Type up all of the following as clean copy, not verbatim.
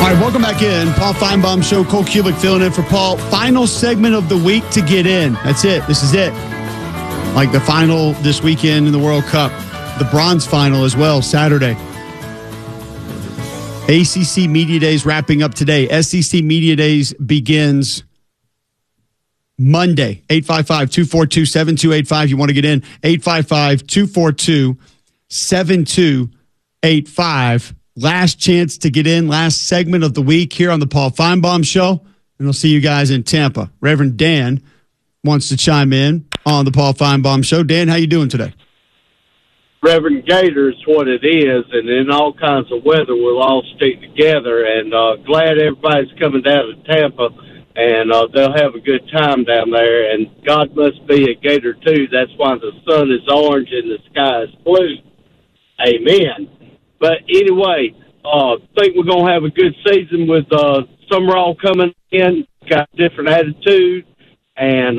All right, welcome back in. Paul Feinbaum Show, Cole Kubick filling in for Paul. Final segment of the week to get in. That's it. This is it. Like the final this weekend in the World Cup. The bronze final as well, Saturday. ACC Media Days wrapping up today. SEC Media Days begins Monday. 855-242-7285. You want to get in? 855-242-7285. Last chance to get in. Last segment of the week here on the Paul Feinbaum Show. And we'll see you guys in Tampa. Reverend Dan wants to chime in on the Paul Feinbaum Show. Dan, how you doing today? Reverend Gator is what it is, and in all kinds of weather, we'll all stick together. And glad everybody's coming down to Tampa, and they'll have a good time down there. And God must be a Gator, too. That's why the sun is orange and the sky is blue. Amen. But anyway, think we're going to have a good season with Summerall coming in, got a different attitude. And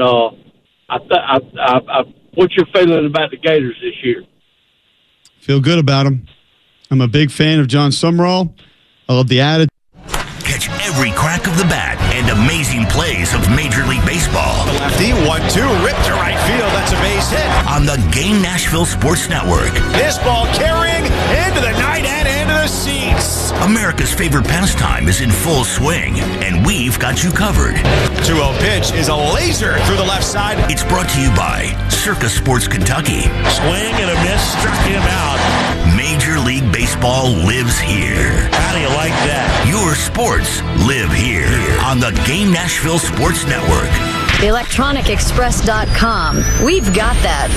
what's your feeling about the Gators this year? Feel good about them. I'm a big fan of John Summerall. I love the attitude. Catch every crack of the bat and amazing plays of Major League Baseball. Lefty, 1-2, ripped to right field. That's a base hit. On the Game Nashville Sports Network. This ball carrying into the night and into the seats. America's favorite pastime is in full swing, and we've got you covered. 2-0 pitch is a laser through the left side. It's brought to you by Circa Sports Kentucky. Swing and a miss, struck him out. Major League Baseball lives here. How do you like that? Your sports live here on the Game Nashville Sports Network. ElectronicExpress.com. We've got that.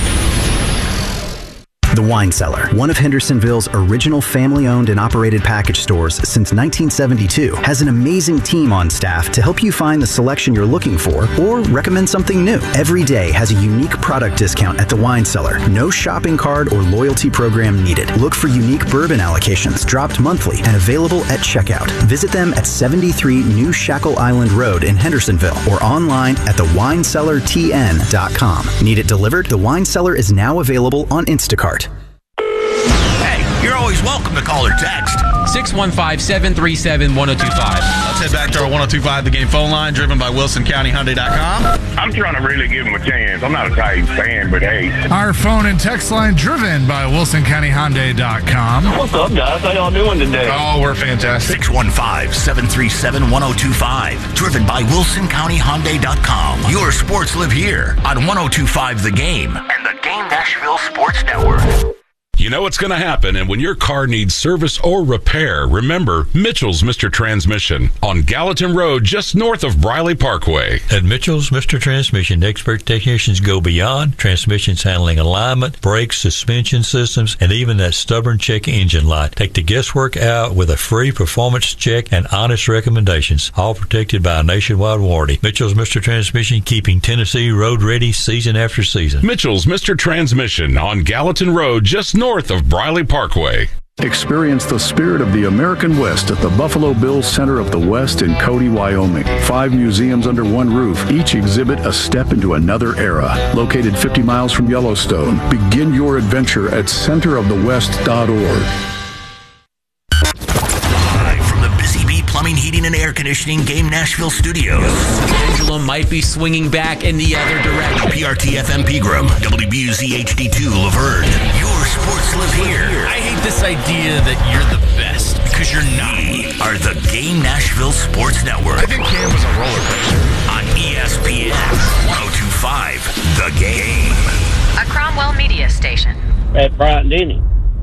The Wine Cellar, one of Hendersonville's original family-owned and operated package stores since 1972, has an amazing team on staff to help you find the selection you're looking for or recommend something new. Every day has a unique product discount at The Wine Cellar. No shopping card or loyalty program needed. Look for unique bourbon allocations dropped monthly and available at checkout. Visit them at 73 New Shackle Island Road in Hendersonville or online at thewinecellartn.com. Need it delivered? The Wine Cellar is now available on Instacart. You're always welcome to call or text. 615-737-1025. Let's head back to our 1025 The Game phone line, driven by WilsonCountyHyundai.com. I'm trying to really give him a chance. I'm not a Titans fan, but hey. Our phone and text line, driven by WilsonCountyHyundai.com. What's up, guys? How y'all doing today? Oh, we're fantastic. 615-737-1025. Driven by WilsonCountyHyundai.com. Your sports live here on 1025 The Game and the Game Nashville Sports Network. You know what's going to happen, and when your car needs service or repair, remember Mitchell's Mr. Transmission on Gallatin Road, just north of Briley Parkway. At Mitchell's Mr. Transmission, expert technicians go beyond transmissions handling alignment, brakes, suspension systems, and even that stubborn check engine light. Take the guesswork out with a free performance check and honest recommendations, all protected by a nationwide warranty. Mitchell's Mr. Transmission, keeping Tennessee road ready season after season. Mitchell's Mr. Transmission on Gallatin Road, just north of Briley Parkway. Experience the spirit of the American West at the Buffalo Bills Center of the West in Cody, Wyoming. 5 museums under one roof, each exhibit a step into another era. Located 50 miles from Yellowstone, begin your adventure at centerofthewest.org. Plumbing, heating, and air conditioning Game Nashville Studios. Pendulum might be swinging back in the other direction. PRT FM Pegram, WBUZ HD2 Laverne. Your sports live here. I hate this idea that you're the best, because you're not. We are the Game Nashville Sports Network. I think Cam was a roller coaster. On ESPN 1025 The Game. A Cromwell media station. At Bryant Denny.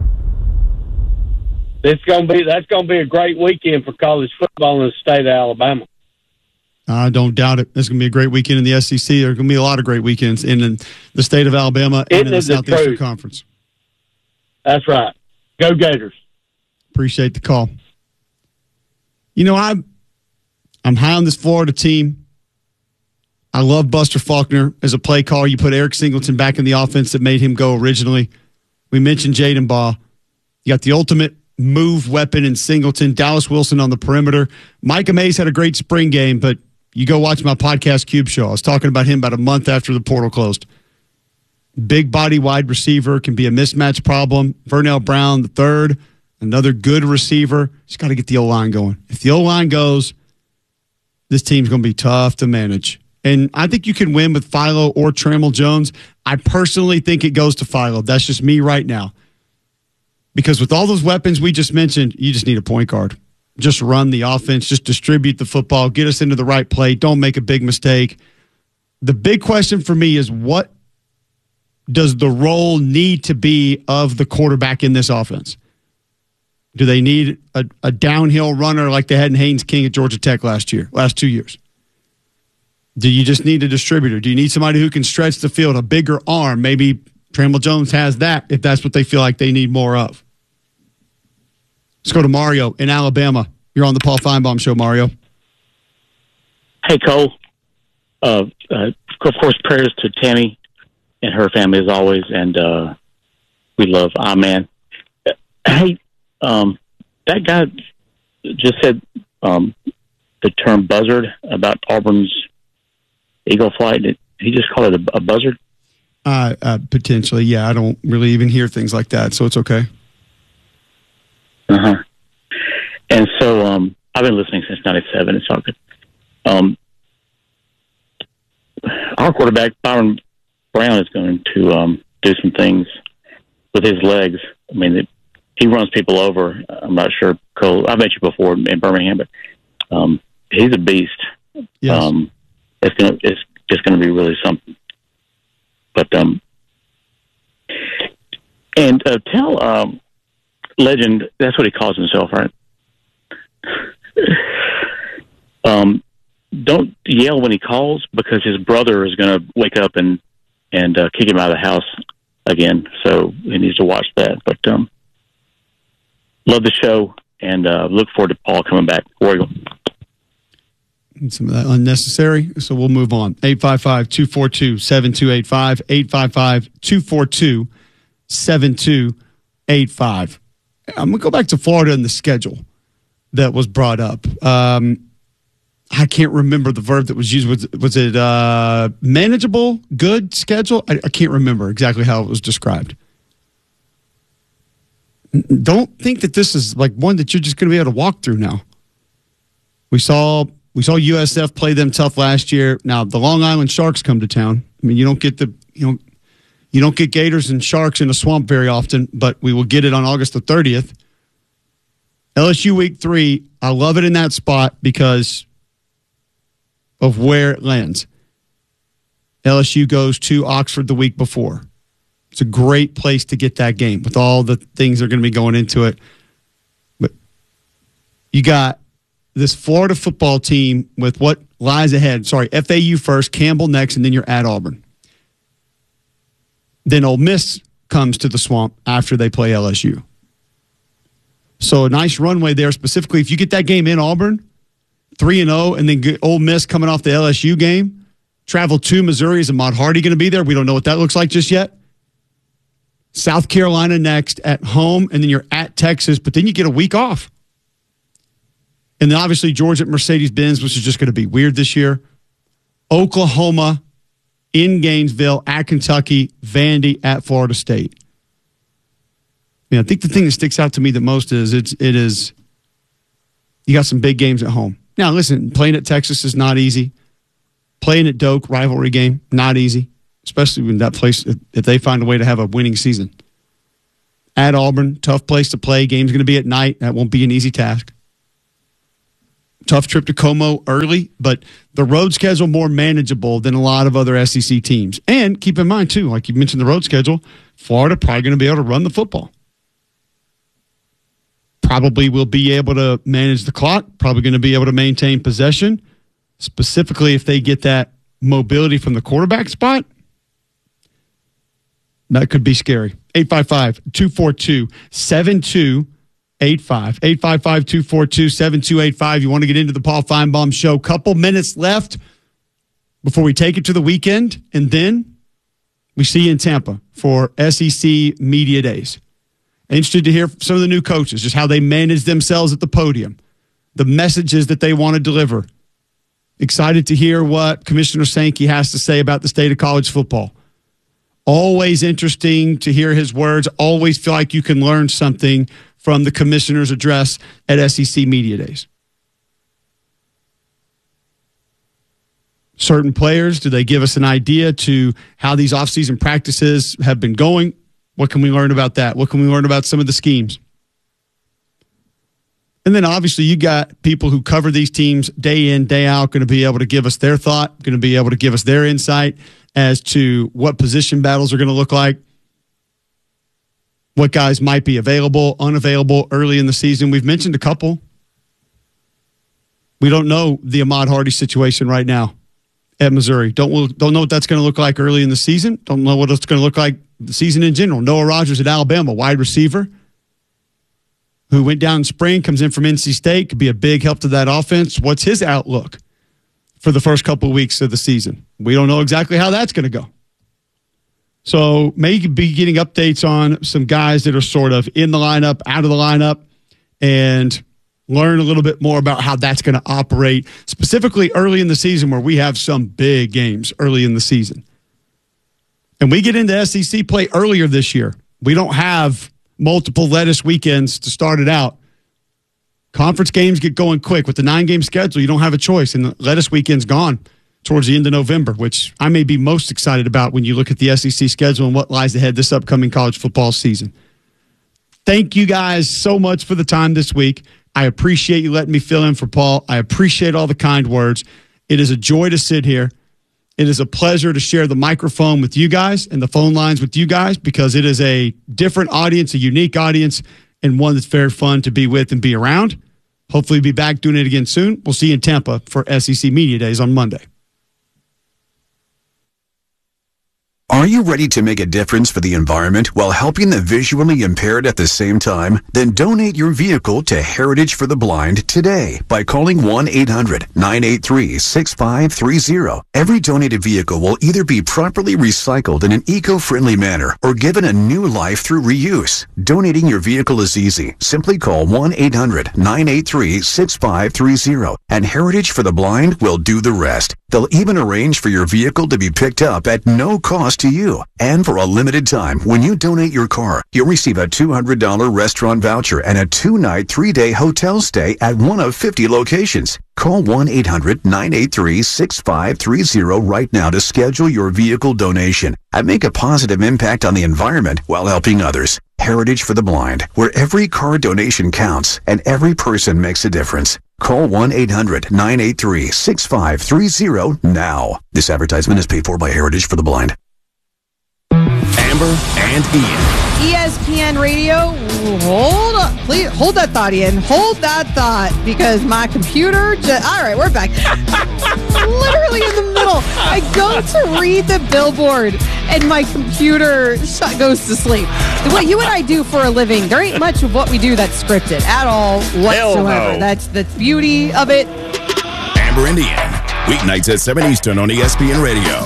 That's going to be a great weekend for college football in the state of Alabama. I don't doubt it. It's going to be a great weekend in the SEC. There are going to be a lot of great weekends in the state of Alabama and in the Southeastern Conference. That's right. Go Gators. Appreciate the call. You know, I'm high on this Florida team. I love Buster Faulkner as a play caller. You put Eric Singleton back in the offense that made him go originally. We mentioned Jaden Baugh. You got the ultimate move weapon in Singleton, Dallas Wilson on the perimeter. Micah Mays had a great spring game, but you go watch my podcast Cube Show. I was talking about him about a month after the portal closed. Big body wide receiver, can be a mismatch problem. Vernell Brown, the third, another good receiver. Just got to get the O-line going. If the O-line goes, this team's going to be tough to manage. And I think you can win with Philo or Trammell Jones. I personally think it goes to Philo. That's just me right now. Because with all those weapons we just mentioned, you just need a point guard. Just run the offense. Just distribute the football. Get us into the right play. Don't make a big mistake. The big question for me is, what does the role need to be of the quarterback in this offense? Do they need a downhill runner like they had in Haynes King at Georgia Tech last 2 years? Do you just need a distributor? Do you need somebody who can stretch the field, a bigger arm? Maybe Trammell Jones has that if that's what they feel like they need more of. Let's go to Mario in Alabama. You're on the Paul Feinbaum Show, Mario. Hey, Cole. Of course, prayers to Tammy and her family as always, and we love Amen. Hey, that guy just said the term buzzard about Auburn's Eagle flight. Did he just call it a buzzard? Potentially, yeah. I don't really even hear things like that, so it's okay. Uh-huh. And so I've been listening since 97. It's all good. Our quarterback, Byron Brown, is going to do some things with his legs. I mean, he runs people over. I'm not sure, Cole. I've met you before in Birmingham, but he's a beast. Yes. It's just going to be really something. But tell Legend, that's what he calls himself, right? Don't yell when he calls, because his brother is going to wake up and kick him out of the house again. So he needs to watch that. But love the show, and look forward to Paul coming back. Oregon. Some of that unnecessary, so we'll move on. 855-242-7285, 855-242-7285. I'm going to go back to Florida and the schedule that was brought up. I can't remember the verb that was used. Was it manageable, good schedule? I can't remember exactly how it was described. Don't think that this is like one that you're just going to be able to walk through now. We saw USF play them tough last year. Now the Long Island Sharks come to town. I mean, you don't get Gators and Sharks in a swamp very often, but we will get it on August the 30th. LSU Week 3, I love it in that spot because of where it lands. LSU goes to Oxford the week before. It's a great place to get that game with all the things that are going to be going into it. But you got this Florida football team with what lies ahead. Sorry, FAU first, Campbell next, and then you're at Auburn. Then Ole Miss comes to the swamp after they play LSU. So a nice runway there, specifically if you get that game in Auburn, 3-0, and then get Ole Miss coming off the LSU game, travel to Missouri. Is Ahmad Hardy going to be there? We don't know what that looks like just yet. South Carolina next at home, and then you're at Texas, but then you get a week off. And then obviously Georgia at Mercedes-Benz, which is just going to be weird this year. Oklahoma in Gainesville, at Kentucky, Vandy at Florida State. I think the thing that sticks out to me the most is it is you got some big games at home. Now, listen, playing at Texas is not easy. Playing at Doak, rivalry game, not easy, especially when that place, if they find a way to have a winning season. At Auburn, tough place to play. Game's going to be at night. That won't be an easy task. Tough trip to Como early, but the road schedule more manageable than a lot of other SEC teams. And keep in mind, too, like you mentioned the road schedule, Florida probably going to be able to run the football. Probably will be able to manage the clock, probably going to be able to maintain possession, specifically if they get that mobility from the quarterback spot. That could be scary. 855-242-7285. 855-242-7285. You want to get into the Paul Feinbaum Show. Couple minutes left before we take it to the weekend, and then we see you in Tampa for SEC Media Days. Interested to hear from some of the new coaches, just how they manage themselves at the podium, the messages that they want to deliver. Excited to hear what Commissioner Sankey has to say about the state of college football. Always interesting to hear his words. Always feel like you can learn something from the commissioner's address at SEC Media Days? Certain players, do they give us an idea to how these offseason practices have been going? What can we learn about that? What can we learn about some of the schemes? And then obviously you got people who cover these teams day in, day out, going to be able to give us their thought, going to be able to give us their insight as to what position battles are going to look like, what guys might be available, unavailable early in the season. We've mentioned a couple. We don't know the Ahmad Hardy situation right now at Missouri. Don't know what that's going to look like early in the season. Don't know what it's going to look like the season in general. Noah Rogers at Alabama, wide receiver, who went down in spring, comes in from NC State, could be a big help to that offense. What's his outlook for the first couple of weeks of the season? We don't know exactly how that's going to go. So maybe be getting updates on some guys that are sort of in the lineup, out of the lineup, and learn a little bit more about how that's going to operate, specifically early in the season where we have some big games early in the season. And we get into SEC play earlier this year. We don't have multiple lettuce weekends to start it out. Conference games get going quick. With the 9-game schedule, you don't have a choice, and the lettuce weekend's gone towards the end of November, which I may be most excited about when you look at the SEC schedule and what lies ahead this upcoming college football season. Thank you guys so much for the time this week. I appreciate you letting me fill in for Paul. I appreciate all the kind words. It is a joy to sit here. It is a pleasure to share the microphone with you guys and the phone lines with you guys, because it is a different audience, a unique audience, and one that's very fun to be with and be around. Hopefully be back doing it again soon. We'll see you in Tampa for SEC Media Days on Monday. Are you ready to make a difference for the environment while helping the visually impaired at the same time? Then donate your vehicle to Heritage for the Blind today by calling 1-800-983-6530. Every donated vehicle will either be properly recycled in an eco-friendly manner or given a new life through reuse. Donating your vehicle is easy. Simply call 1-800-983-6530 and Heritage for the Blind will do the rest. They'll even arrange for your vehicle to be picked up at no cost to you. And for a limited time, when you donate your car, you'll receive a $200 restaurant voucher and a 2-night, 3-day hotel stay at one of 50 locations. Call 1-800-983-6530 right now to schedule your vehicle donation and make a positive impact on the environment while helping others. Heritage for the Blind, where every car donation counts and every person makes a difference. Call 1-800-983-6530 now. This advertisement is paid for by Heritage for the Blind. Amber and Ian. ESPN Radio, hold up. Please hold that thought, Ian. Hold that thought, because my computer all right, we're back. Literally in the middle. I go to read the billboard and my computer goes to sleep. What you and I do for a living, there ain't much of what we do that's scripted at all whatsoever. No. That's the beauty of it. Amber and Ian, weeknights at 7 Eastern on ESPN Radio.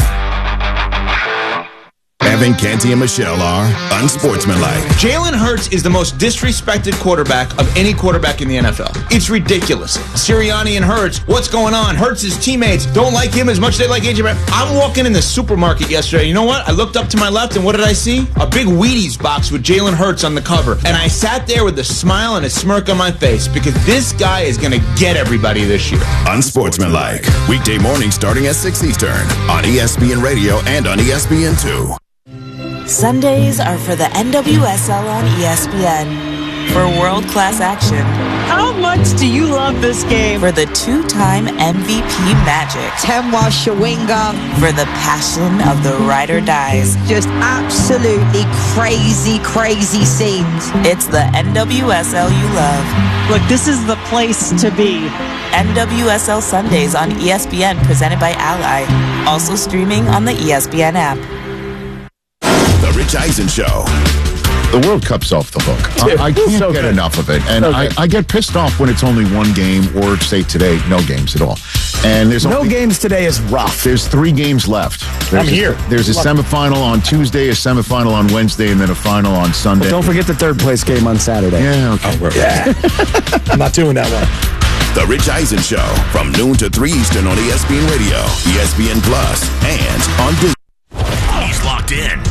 Evan, Canty, and Michelle are unsportsmanlike. Jalen Hurts is the most disrespected quarterback of any quarterback in the NFL. It's ridiculous. Sirianni and Hurts, what's going on? Hurts' teammates don't like him as much as they like AJ Brown. I'm walking in the supermarket yesterday. You know what? I looked up to my left, and what did I see? A big Wheaties box with Jalen Hurts on the cover. And I sat there with a smile and a smirk on my face, because this guy is going to get everybody this year. Unsportsmanlike. Weekday mornings starting at 6 Eastern on ESPN Radio and on ESPN2. Sundays are for the NWSL on ESPN. For world-class action. How much do you love this game? For the 2-time MVP magic. Temwa Shawinga. For the passion of the ride or dies. Just absolutely crazy, crazy scenes. It's the NWSL you love. Look, this is the place to be. NWSL Sundays on ESPN, presented by Ally. Also streaming on the ESPN app. The Rich Eisen Show. The World Cup's off the hook. I can't get enough of it. And I get pissed off when it's only one game, or say today, no games at all. And there's no games today is rough. There's 3 games left. There's a semifinal on Tuesday, a semifinal on Wednesday, and then a final on Sunday. But don't forget the third place game on Saturday. Yeah, okay. I'm not doing that one. The Rich Eisen Show from noon to 3 Eastern on ESPN Radio, ESPN Plus, and on Disney. He's locked in.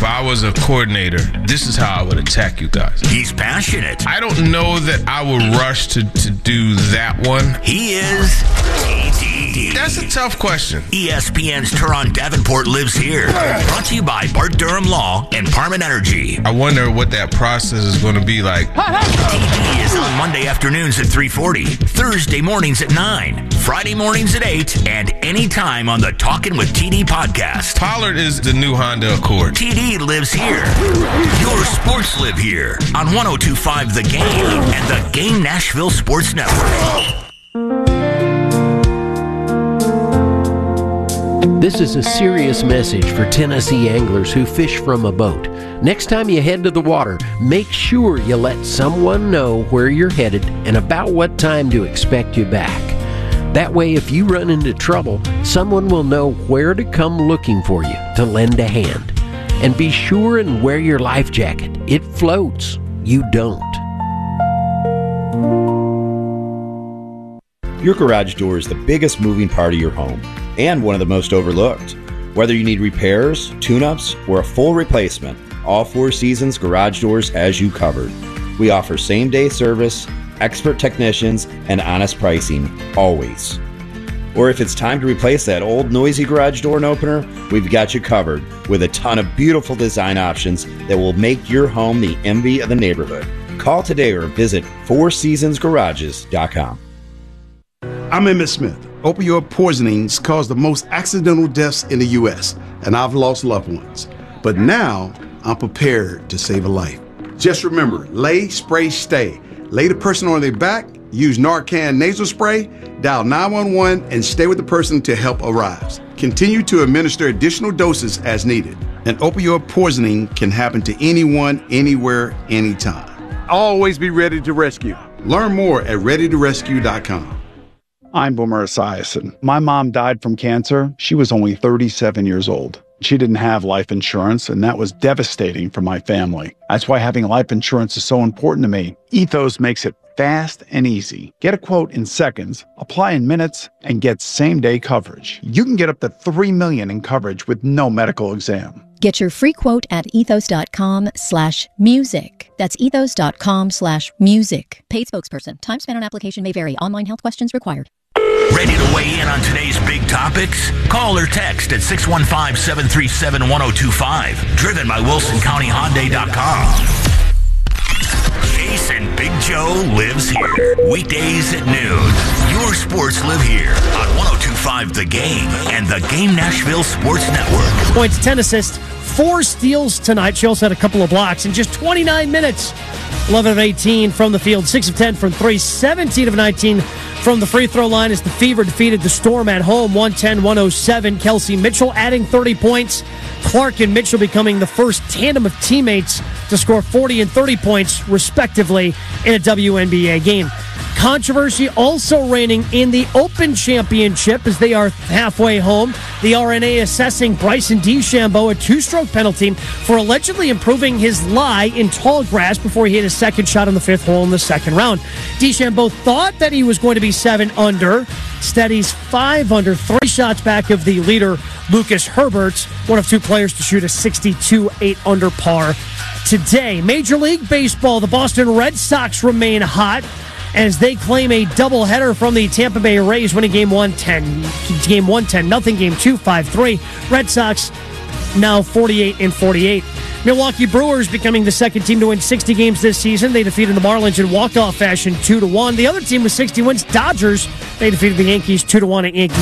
If I was a coordinator, this is how I would attack you guys. He's passionate. I don't know that I would rush to do that one. He is TD. That's a tough question. ESPN's Teron Davenport lives here. Brought to you by Bart Durham Law and Parman Energy. I wonder what that process is going to be like. TD is on Monday afternoons at 3:40, Thursday mornings at 9, Friday mornings at 8, and anytime on the Talkin' with TD podcast. Pollard is the new Honda Accord. TD lives here. Your sports live here on 102.5 The Game and the Game Nashville Sports Network. This is a serious message for Tennessee anglers who fish from a boat. Next time you head to the water, make sure you let someone know where you're headed and about what time to expect you back. That way, if you run into trouble, someone will know where to come looking for you to lend a hand. And be sure and wear your life jacket. It floats. You don't. Your garage door is the biggest moving part of your home and one of the most overlooked. Whether you need repairs, tune-ups, or a full replacement, all Four Seasons Garage Doors has you covered. We offer same-day service, expert technicians, and honest pricing, always. Or if it's time to replace that old noisy garage door opener, we've got you covered with a ton of beautiful design options that will make your home the envy of the neighborhood. Call today or visit fourseasonsgarages.com. I'm Emmett Smith. Opioid poisonings cause the most accidental deaths in the U.S., and I've lost loved ones. But now, I'm prepared to save a life. Just remember, lay, spray, stay. Lay the person on their back, use Narcan nasal spray, dial 911, and stay with the person until help arrives. Continue to administer additional doses as needed. And opioid poisoning can happen to anyone, anywhere, anytime. Always be ready to rescue. Learn more at readytorescue.com. I'm Boomer Esiason. My mom died from cancer. She was only 37 years old. She didn't have life insurance, and that was devastating for my family. That's why having life insurance is so important to me. Ethos makes it fast and easy. Get a quote in seconds, apply in minutes, and get same-day coverage. You can get up to $3 million in coverage with no medical exam. Get your free quote at ethos.com/music. That's ethos.com/music. Paid spokesperson. Time spent on application may vary. Online health questions required. Ready to weigh in on today's big topics? Call or text at 615-737-1025. Driven by WilsonCountyHyundai.com. Jason Big Joe lives here. Weekdays at noon. Your sports live here on 102.5 The Game and the Game Nashville Sports Network. Points, 10 assists, 4 steals tonight. She also had a couple of blocks in just 29 minutes. 11 of 18 from the field, 6 of 10 from 3, 17 of 19 from the free throw line as the Fever defeated the Storm at home, 110-107. Kelsey Mitchell adding 30 points. Clark and Mitchell becoming the first tandem of teammates to score 40 and 30 points, respectively, in a WNBA game. Controversy also reigning in the Open Championship as they are halfway home. The RNA assessing Bryson DeChambeau a 2-stroke penalty for allegedly improving his lie in tall grass before he hit his second shot on the 5th hole in the second round. DeChambeau thought that he was going to be 7 under. Instead, he's 5 under, 3 shots back of the leader, Lucas Herbert, one of 2 players to shoot a 62-8 under par today. Major League Baseball, the Boston Red Sox remain hot as they claim a doubleheader from the Tampa Bay Rays, winning Game 1 10-0, Game 2 5-3. Red Sox now 48-48. Milwaukee Brewers becoming the second team to win 60 games this season. They defeated the Marlins in walk-off fashion 2-1. The other team with 60 wins, Dodgers, they defeated the Yankees 2-1 at Yankee